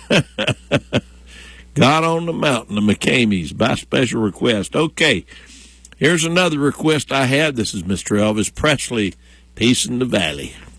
God on the Mountain, the McCameys, by special request. Okay, here's another request I had. This is Mr. Elvis Presley, Peace in the Valley.